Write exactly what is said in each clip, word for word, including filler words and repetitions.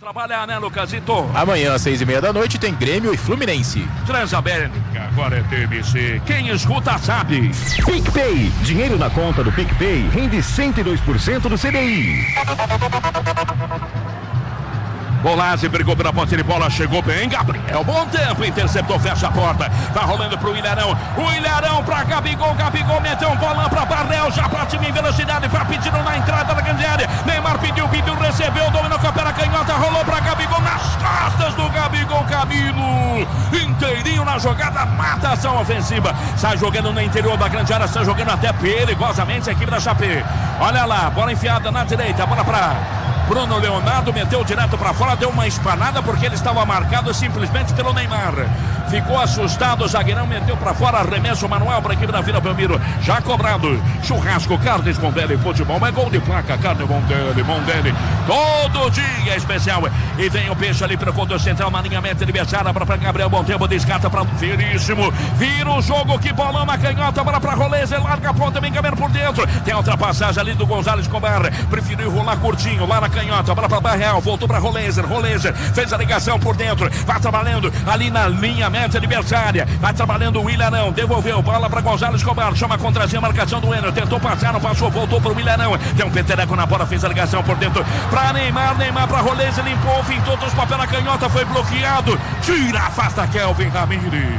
Trabalhar, né, Lucasito? Amanhã, às seis e meia da noite, tem Grêmio e Fluminense. Transamérica, agora é T M C. Quem escuta sabe. PicPay. Dinheiro na conta do PicPay rende cento e dois por cento do C D I. Bolazzi brigou pela ponta de bola, chegou bem, Gabriel, bom tempo, interceptou, fecha a porta, tá rolando pro Ilharão, o Ilharão pra Gabigol, Gabigol meteu um bolão pra Barnel, já parte em velocidade, pra pedindo na entrada da grande área, Neymar pediu, pediu, recebeu, dominou com a perna canhota, rolou pra Gabigol, nas costas do Gabigol, Camilo, inteirinho na jogada, mata a ação ofensiva, sai jogando no interior da grande área, sai jogando até perigosamente a equipe da Chape, olha lá, bola enfiada na direita, bola pra Bruno Leonardo, meteu direto para fora, deu uma espanada porque ele estava marcado simplesmente pelo Neymar. Ficou assustado, o zagueirão meteu para fora, arremesso manual para a equipe da Vila Belmiro. Já cobrado, churrasco, carnes Mondelli, futebol, é gol de placa, carne Mondelli, Mondelli. Todo dia é especial. E vem o peixe ali pelo conto central, na linha meta adversária para Gabriel Montempo, descarta para Veríssimo. Vira o jogo, que bolão na canhota, bola para Roleza, larga a ponta, vem caminhando por dentro. Tem a ultrapassagem ali do Gonzalez Cobar, preferiu rolar curtinho, lá na canhota, bola para Barreal, voltou para Rolezer, Rolezer fez a ligação por dentro, vai trabalhando ali na linha média adversária, vai trabalhando o Ilharão, devolveu, bola para Gonzalez Cobar, chama contra a marcação do Enner, tentou passar, não passou, voltou para o Ilharão, tem um petereco na bola, fez a ligação por dentro, para Neymar, Neymar para Rolezer, limpou, fintou, todos os papéis na canhota, foi bloqueado, tira, afasta Kelvin Ramírez.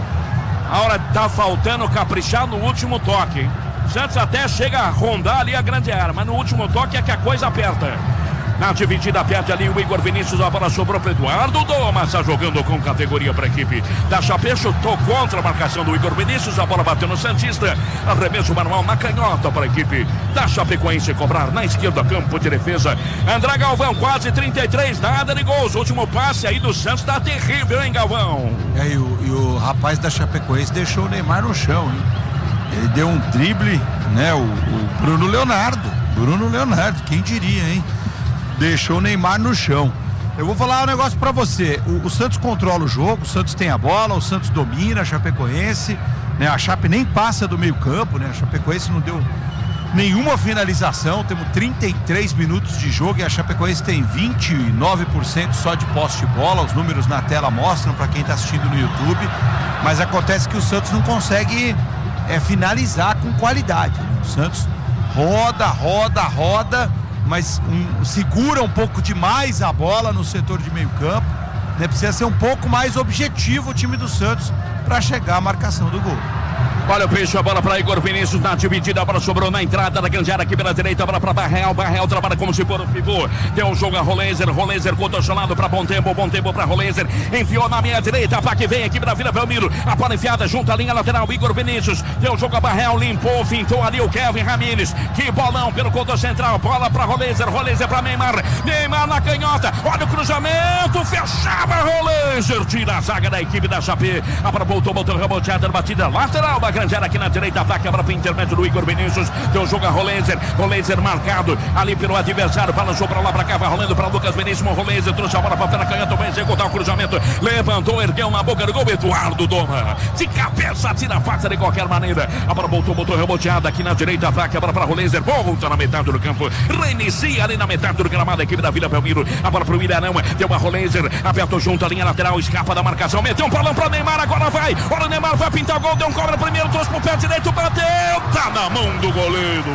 A hora tá faltando caprichar no último toque, hein? Santos até chega a rondar ali a grande área, mas no último toque é que a coisa aperta. Na dividida perde ali o Igor Vinícius, a bola sobrou para Eduardo Doma, está jogando com categoria para a equipe da Chape, chutou contra a marcação do Igor Vinícius, a bola bateu no Santista, arremesso manual na canhota para a equipe da Chapecoense, cobrar na esquerda, campo de defesa, André Galvão, quase trinta e três, nada de gols, o último passe aí do Santos está terrível, hein, Galvão? É, e o, e o rapaz da Chapecoense deixou o Neymar no chão, hein? Ele deu um drible, né, o, o Bruno Leonardo, Bruno Leonardo, quem diria, hein? Deixou o Neymar no chão. Eu vou falar um negócio pra você. O, o Santos controla o jogo, o Santos tem a bola, o Santos domina a Chapecoense, né? A Chape nem passa do meio campo, né? A Chapecoense não deu nenhuma finalização. Temos trinta e três minutos de jogo e a Chapecoense tem vinte e nove por cento só de posse de bola. Os números na tela mostram pra quem tá assistindo no YouTube. Mas acontece que o Santos não consegue é, finalizar com qualidade, né? O Santos roda, roda, roda, mas um, segura um pouco demais a bola no setor de meio campo, né? Precisa ser um pouco mais objetivo o time do Santos para chegar à marcação do gol. Olha o peixe, a bola para Igor Vinícius na dividida, a bola sobrou na entrada da grande área aqui pela direita, a bola para Barreal, Barreal trabalha como se for o pivô, tem um jogo a Rolezer, Rolezer contorcionado para Bom Tempo, Bom Tempo para Rolezer, enfiou na minha direita, a que vem aqui da Vila Belmiro, a bola enfiada junto à linha lateral, Igor Vinícius, tem um jogo a Barreal, limpou, fintou ali o Kelvin Ramírez, que bolão pelo contorno central, bola para Rolezer, Rolezer para Neymar, Neymar na canhota, olha o cruzamento, fechava Rolezer, tira a zaga da equipe da Chape, a bola voltou, voltou, reboteada, batida lateral, grande área aqui na direita, ataque, a bola para o intermédio do Igor Vinícius, deu jogo a Rolezer, Rolezer marcado ali pelo adversário, balançou para lá, para cá, vai rolando para Lucas Vinícius, Rolezer trouxe a bola para a canhota, vai executar o cruzamento, levantou, ergueu na boca do gol, Eduardo Doma, de cabeça, tira a faca de qualquer maneira, a bola voltou, voltou reboteada aqui na direita, ataque, a bola para Rolezer, volta na metade do campo, reinicia ali na metade do gramado, a equipe da Vila Belmiro, a bola para o Ilharão, deu a Rolezer, apertou junto a linha lateral, escapa da marcação, meteu um balão para Neymar, agora vai, olha o Neymar, vai pintar o gol, deu um cobra primeiro, trouxe pro pé direito, bateu, tá na mão do goleiro.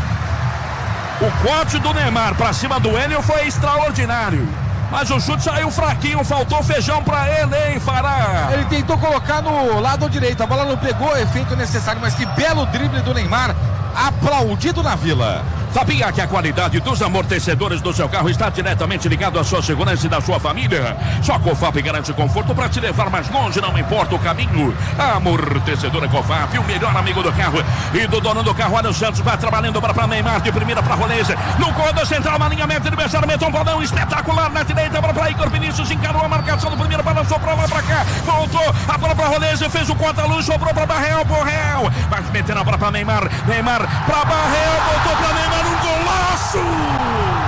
O corte do Neymar pra cima do Enel foi extraordinário, mas o chute saiu fraquinho, faltou feijão pra ele, hein, Fará? Ele tentou colocar no lado direito, a bola não pegou o efeito necessário, mas que belo drible do Neymar, aplaudido na Vila. Sabia que a qualidade dos amortecedores do seu carro está diretamente ligado à sua segurança e da sua família? Só a Cofap garante conforto para te levar mais longe, não importa o caminho. A amortecedora Cofap, o melhor amigo do carro e do dono do carro. Olha o Santos, vai trabalhando para Neymar, de primeira para Rolezer. No corredor central, na linha média, adversário, meteu um balão espetacular na direita, para Igor Vinícius, encarou a marcação do primeiro, balançou para lá, para cá, voltou, a bola para Rolezer, fez o contra-luz, sobrou para Barreal, Borreal, vai metendo a bola para Neymar, Neymar para Barreal, voltou para Neymar, um golaço!